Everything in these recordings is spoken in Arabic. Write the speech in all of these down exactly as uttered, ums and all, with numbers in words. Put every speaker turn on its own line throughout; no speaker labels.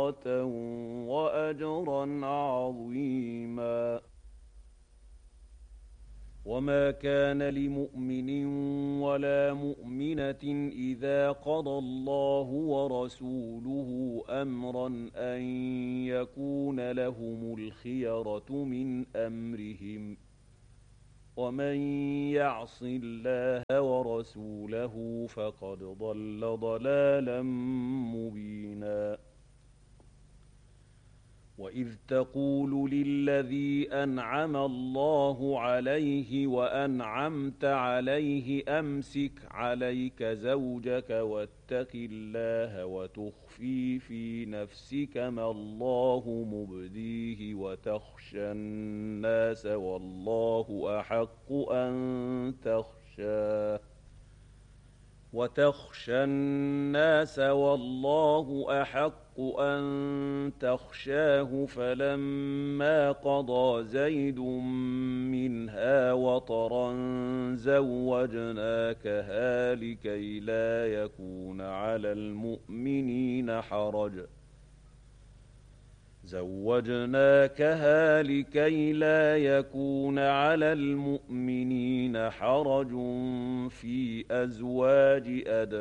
مغفرة وأجرا عظيما. وما كان لمؤمن ولا مؤمنة إذا قضى الله ورسوله أمرا أن يكون لهم الخيرة من أمرهم، ومن يعص الله ورسوله فقد ضل ضلالا مبينا. وإذ تقول للذي أنعم الله عليه وأنعمت عليه أمسك عليك زوجك واتق الله وتخفي في نفسك ما الله مبديه وتخشى الناس والله أحق أن تخشاه وتخشى الناس والله أحق أن تخشاه فلما قضى زيد منها وطرا زوجناكها لكي لا يكون على المؤمنين حرج زوجناكها لكي لا يكون على المؤمنين حرج في أزواج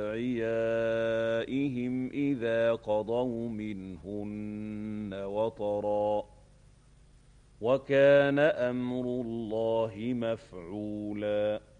أدعيائهم إذا قضوا منهن وطرا، وكان أمر الله مفعولا.